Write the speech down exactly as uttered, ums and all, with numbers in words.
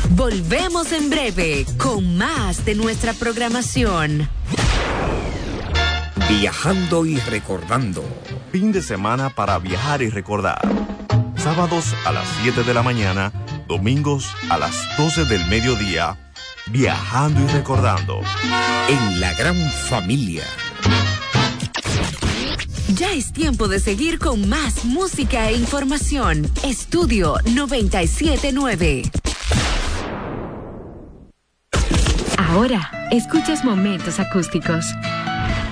Volvemos en breve con más de nuestra programación. Viajando y recordando. Fin de semana para viajar y recordar. Sábados a las siete de la mañana, domingos a las doce del mediodía. Viajando y recordando. En la gran familia. Ya es tiempo de seguir con más música e información. Estudio noventa y siete punto nueve. Ahora, escuchas Momentos Acústicos,